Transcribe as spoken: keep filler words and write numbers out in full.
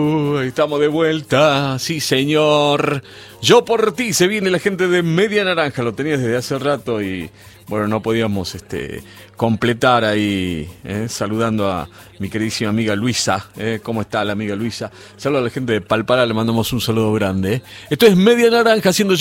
Uy, estamos de vuelta, sí señor. Yo por ti, se viene la gente de Media Naranja, lo tenía desde hace rato y bueno, no podíamos este, completar ahí, eh, saludando a mi queridísima amiga Luisa. Eh, ¿Cómo está la amiga Luisa? Saludos a la gente de Palpara, le mandamos un saludo grande. Eh. Esto es Media Naranja haciendo yo.